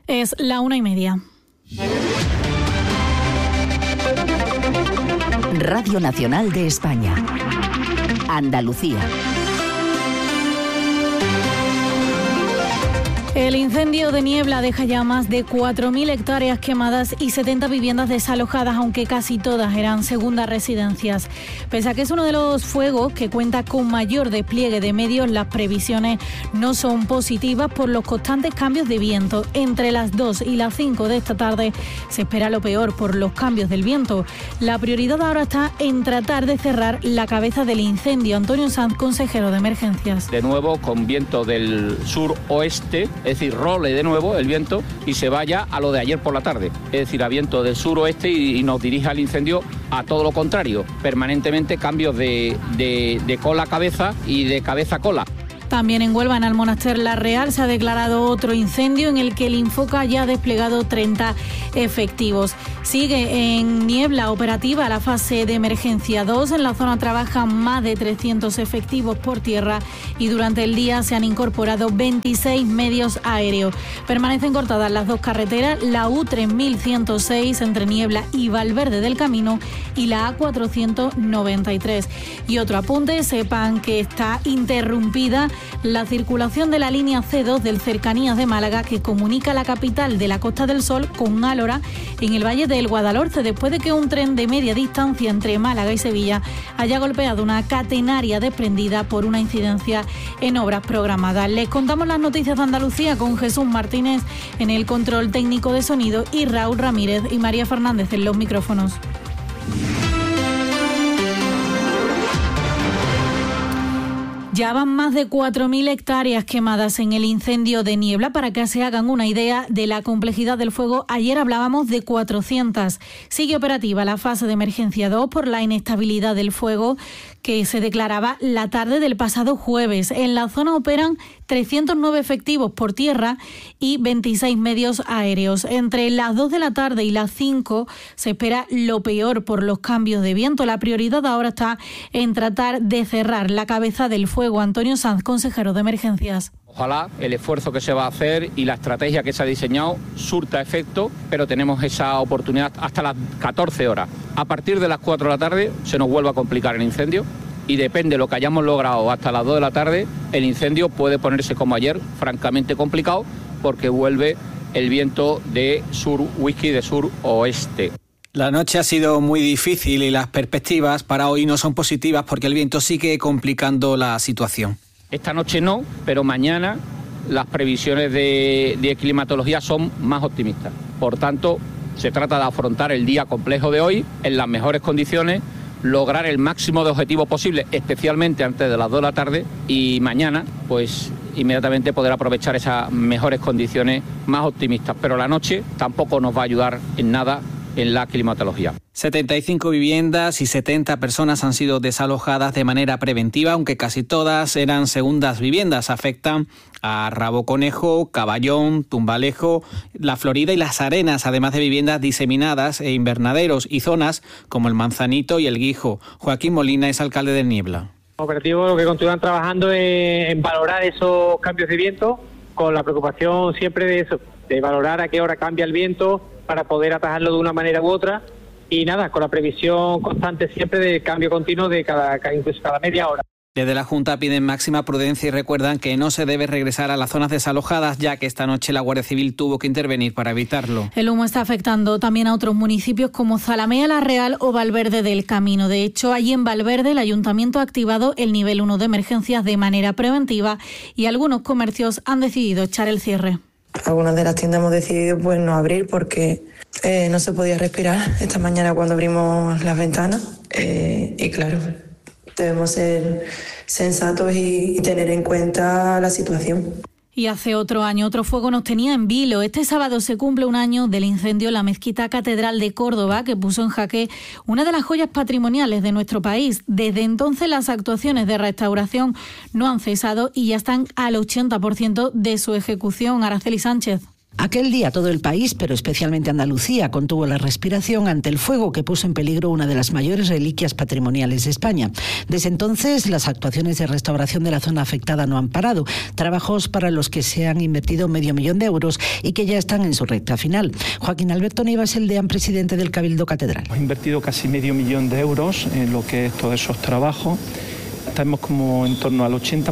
Es la 1:30. Radio Nacional de España. Andalucía. El incendio de Niebla deja ya más de 4.000 hectáreas quemadas y 70 viviendas desalojadas, aunque casi todas eran segundas residencias. Pese a que es uno de los fuegos que cuenta con mayor despliegue de medios, las previsiones no son positivas por los constantes cambios de viento. Entre las 2 y las 5 de esta tarde se espera lo peor por los cambios del viento. La prioridad ahora está en tratar de cerrar la cabeza del incendio. Antonio Sanz, consejero de emergencias. De nuevo con viento del sur-oeste, es decir, role de nuevo el viento y se vaya a lo de ayer por la tarde, es decir, a viento del suroeste y nos dirija el incendio a todo lo contrario, permanentemente cambios de cola a cabeza y de cabeza a cola. También en Huelva, en Almonaster La Real, se ha declarado otro incendio en el que el Infoca ya ha desplegado 30 efectivos. Sigue en Niebla operativa la fase de emergencia 2. En la zona trabajan más de 300 efectivos por tierra y durante el día se han incorporado 26 medios aéreos. Permanecen cortadas las dos carreteras, la U3106 entre Niebla y Valverde del Camino y la A493. Y otro apunte, sepan que está interrumpida la circulación de la línea C2 del Cercanías de Málaga, que comunica la capital de la Costa del Sol con Álora en el Valle del Guadalhorce, después de que un tren de media distancia entre Málaga y Sevilla haya golpeado una catenaria desprendida por una incidencia en obras programadas. Les contamos las noticias de Andalucía con Jesús Martínez en el control técnico de sonido y Raúl Ramírez y María Fernández en los micrófonos. Ya van más de 4.000 hectáreas quemadas en el incendio de Niebla. Para que se hagan una idea de la complejidad del fuego, ayer hablábamos de 400. Sigue operativa la fase de emergencia 2 por la inestabilidad del fuego que se declaraba la tarde del pasado jueves. En la zona operan 309 efectivos por tierra y 26 medios aéreos. Entre las 2 de la tarde y las 5 se espera lo peor por los cambios de viento. La prioridad ahora está en tratar de cerrar la cabeza del fuego. Antonio Sanz, consejero de emergencias. Ojalá el esfuerzo que se va a hacer y la estrategia que se ha diseñado surta efecto, pero tenemos esa oportunidad hasta las 14 horas. A partir de las 4 de la tarde se nos vuelve a complicar el incendio y depende de lo que hayamos logrado hasta las 2 de la tarde, el incendio puede ponerse como ayer, francamente complicado, porque vuelve el viento de sur-whisky, de sur-oeste. La noche ha sido muy difícil y las perspectivas para hoy no son positivas porque el viento sigue complicando la situación. Esta noche no, pero mañana las previsiones de climatología son más optimistas. Por tanto, se trata de afrontar el día complejo de hoy en las mejores condiciones, lograr el máximo de objetivos posible, especialmente antes de las 2 de la tarde, y mañana, pues inmediatamente poder aprovechar esas mejores condiciones más optimistas. Pero la noche tampoco nos va a ayudar en nada en la climatología. 75 viviendas y 70 personas han sido desalojadas de manera preventiva, aunque casi todas eran segundas viviendas. Afectan a Rabo Conejo, Caballón, Tumbalejo, La Florida y Las Arenas, además de viviendas diseminadas e invernaderos y zonas como el Manzanito y el Guijo. Joaquín Molina es alcalde de Niebla. Operativo, lo que continúan trabajando es en valorar esos cambios de viento, con la preocupación siempre de eso, de valorar a qué hora cambia el viento para poder atajarlo de una manera u otra, y nada, con la previsión constante siempre de cambio continuo de incluso cada media hora. Desde la Junta piden máxima prudencia y recuerdan que no se debe regresar a las zonas desalojadas, ya que esta noche la Guardia Civil tuvo que intervenir para evitarlo. El humo está afectando también a otros municipios como Zalamea La Real o Valverde del Camino. De hecho, allí en Valverde el Ayuntamiento ha activado el nivel 1 de emergencias de manera preventiva y algunos comercios han decidido echar el cierre. Algunas de las tiendas hemos decidido pues no abrir porque no se podía respirar esta mañana cuando abrimos las ventanas y claro, debemos ser sensatos y tener en cuenta la situación. Y hace otro año, otro fuego nos tenía en vilo. Este sábado se cumple un año del incendio en la Mezquita Catedral de Córdoba, que puso en jaque una de las joyas patrimoniales de nuestro país. Desde entonces las actuaciones de restauración no han cesado y ya están al 80% de su ejecución. Araceli Sánchez. Aquel día todo el país, pero especialmente Andalucía, contuvo la respiración ante el fuego que puso en peligro una de las mayores reliquias patrimoniales de España. Desde entonces, las actuaciones de restauración de la zona afectada no han parado. Trabajos para los que se han invertido 500.000 euros y que ya están en su recta final. Joaquín Alberto Nivas, el deán presidente del Cabildo Catedral. Hemos invertido casi 500.000 euros en lo que es todos esos trabajos. Estamos como en torno al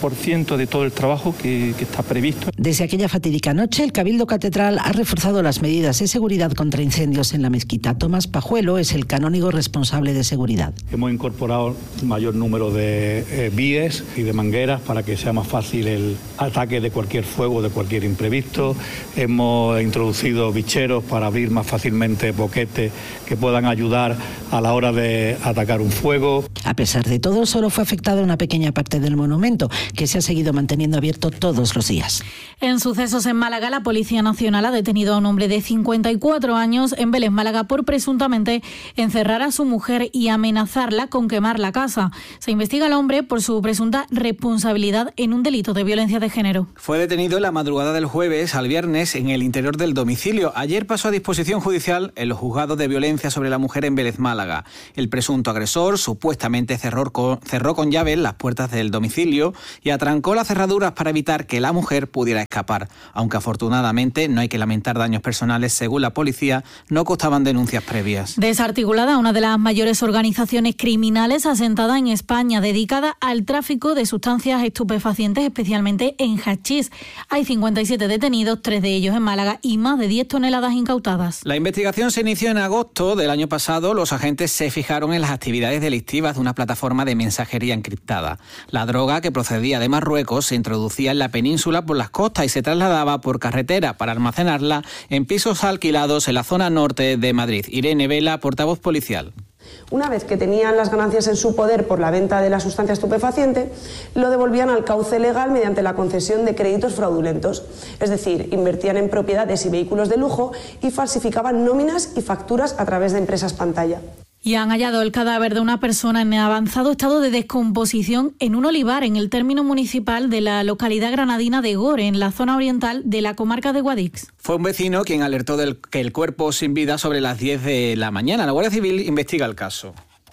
80% de todo el trabajo que está previsto. Desde aquella fatídica noche, el Cabildo Catedral ha reforzado las medidas de seguridad contra incendios en la mezquita. Tomás Pajuelo es el canónigo responsable de seguridad. Hemos incorporado un mayor número de víes y de mangueras para que sea más fácil el ataque de cualquier fuego, de cualquier imprevisto. Hemos introducido bicheros para abrir más fácilmente boquetes que puedan ayudar a la hora de atacar un fuego. A pesar de todo, solo fue afectada una pequeña parte del monumento, que se ha seguido manteniendo abierto todos los días. En sucesos en Málaga, la Policía Nacional ha detenido a un hombre de 54 años en Vélez, Málaga, por presuntamente encerrar a su mujer y amenazarla con quemar la casa. Se investiga al hombre por su presunta responsabilidad en un delito de violencia de género. Fue detenido en la madrugada del jueves al viernes en el interior del domicilio. Ayer pasó a disposición judicial en los juzgados de violencia sobre la mujer en Vélez, Málaga. El presunto agresor supuestamente cerró con llave las puertas del domicilio y atrancó las cerraduras para evitar que la mujer pudiera escapar. Aunque afortunadamente no hay que lamentar daños personales, según la policía, no constaban denuncias previas. Desarticulada, una de las mayores organizaciones criminales asentada en España, dedicada al tráfico de sustancias estupefacientes, especialmente en hachís. Hay 57 detenidos, 3 de ellos en Málaga, y más de 10 toneladas incautadas. La investigación se inició en agosto del año pasado. Los agentes se fijaron en las actividades delictivas de una plataforma de mensajería encriptada. La droga, que procedía de Marruecos, se introducía en la península por las costas y se trasladaba por carretera para almacenarla en pisos alquilados en la zona norte de Madrid. Irene Vela, portavoz policial. Una vez que tenían las ganancias en su poder por la venta de la sustancia estupefaciente, lo devolvían al cauce legal mediante la concesión de créditos fraudulentos. Es decir, invertían en propiedades y vehículos de lujo y falsificaban nóminas y facturas a través de empresas pantalla. Y han hallado el cadáver de una persona en avanzado estado de descomposición en un olivar en el término municipal de la localidad granadina de Gore, en la zona oriental de la comarca de Guadix. Fue un vecino quien alertó que el cuerpo sin vida sobre las 10 de la mañana. La Guardia Civil investiga el caso.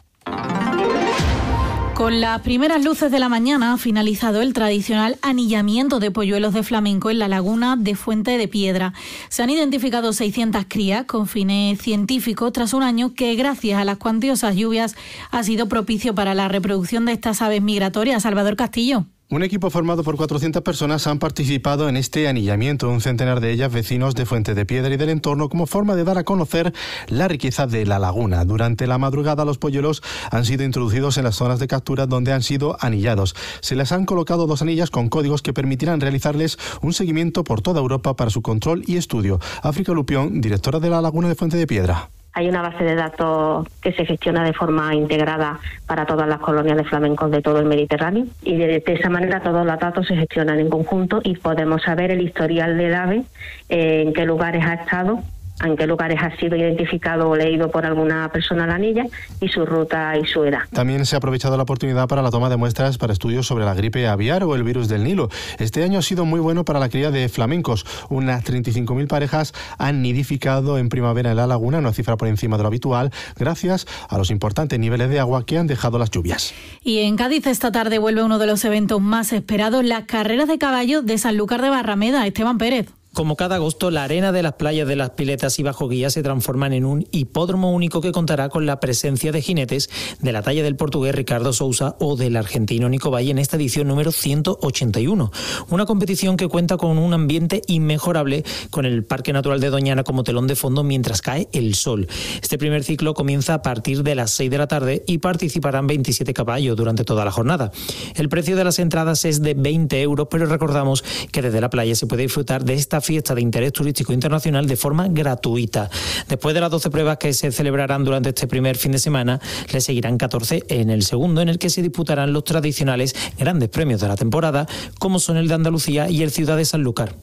Con las primeras luces de la mañana ha finalizado el tradicional anillamiento de polluelos de flamenco en la laguna de Fuente de Piedra. Se han identificado 600 crías con fines científicos tras un año que, gracias a las cuantiosas lluvias, ha sido propicio para la reproducción de estas aves migratorias. Salvador Castillo. Un equipo formado por 400 personas han participado en este anillamiento, un centenar de ellas vecinos de Fuente de Piedra y del entorno, como forma de dar a conocer la riqueza de la laguna. Durante la madrugada los polluelos han sido introducidos en las zonas de captura donde han sido anillados. Se les han colocado 2 anillas con códigos que permitirán realizarles un seguimiento por toda Europa para su control y estudio. África Lupión, directora de la laguna de Fuente de Piedra. Hay una base de datos que se gestiona de forma integrada para todas las colonias de flamencos de todo el Mediterráneo y de esa manera todos los datos se gestionan en conjunto y podemos saber el historial del ave, en qué lugares ha estado, en qué lugares ha sido identificado o leído por alguna persona la anilla y su ruta y su edad. También se ha aprovechado la oportunidad para la toma de muestras para estudios sobre la gripe aviar o el virus del Nilo. Este año ha sido muy bueno para la cría de flamencos. Unas 35.000 parejas han nidificado en primavera en la laguna, una cifra por encima de lo habitual, gracias a los importantes niveles de agua que han dejado las lluvias. Y en Cádiz esta tarde vuelve uno de los eventos más esperados, las carreras de caballo de Sanlúcar de Barrameda. Esteban Pérez. Como cada agosto, la arena de las playas de Las Piletas y Bajo Guía se transforman en un hipódromo único que contará con la presencia de jinetes de la talla del portugués Ricardo Sousa o del argentino Nico Valle en esta edición número 181. Una competición que cuenta con un ambiente inmejorable, con el Parque Natural de Doñana como telón de fondo mientras cae el sol. Este primer ciclo comienza a partir de las 6 de la tarde y participarán 27 caballos durante toda la jornada. El precio de las entradas es de 20 euros, pero recordamos que desde la playa se puede disfrutar de esta fiesta de interés turístico internacional de forma gratuita. Después de las 12 pruebas que se celebrarán durante este primer fin de semana, le seguirán 14 en el segundo, en el que se disputarán los tradicionales grandes premios de la temporada, como son el de Andalucía y el Ciudad de Sanlúcar.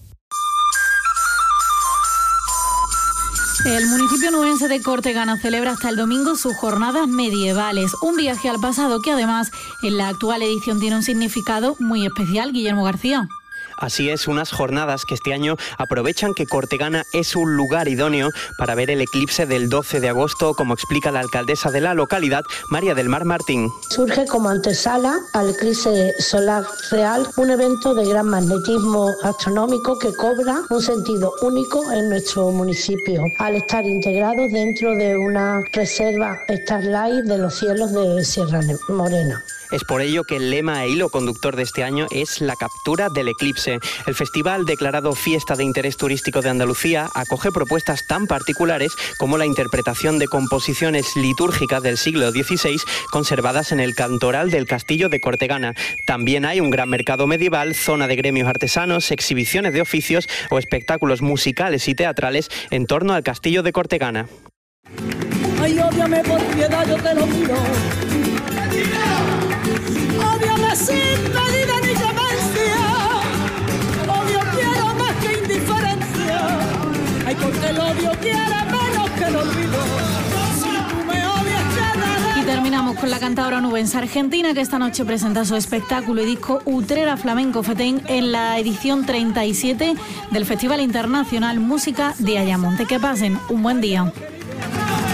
El municipio nubense de Cortegana celebra hasta el domingo sus jornadas medievales, un viaje al pasado que además en la actual edición tiene un significado muy especial. Guillermo García. Así es, unas jornadas que este año aprovechan que Cortegana es un lugar idóneo para ver el eclipse del 12 de agosto, como explica la alcaldesa de la localidad, María del Mar Martín. Surge como antesala al eclipse solar real, un evento de gran magnetismo astronómico que cobra un sentido único en nuestro municipio, al estar integrado dentro de una reserva Starlight de los cielos de Sierra Morena. Es por ello que el lema e hilo conductor de este año es la captura del eclipse. El festival, declarado Fiesta de Interés Turístico de Andalucía, acoge propuestas tan particulares como la interpretación de composiciones litúrgicas del siglo XVI conservadas en el cantoral del Castillo de Cortegana. También hay un gran mercado medieval, zona de gremios artesanos, exhibiciones de oficios o espectáculos musicales y teatrales en torno al Castillo de Cortegana. Ay, ódiame por piedad, yo te lo pido. Ódiame sin medida ni clemencia. Odio quiero más que indiferencia. Ay, porque el odio quiere menos que el olvido. Si tú me odias, quedaré. Y terminamos con la cantadora onubense argentina, que esta noche presenta su espectáculo y disco Utrera Flamenco Fetén en la edición 37 del Festival Internacional Música de Ayamonte. Que pasen un buen día.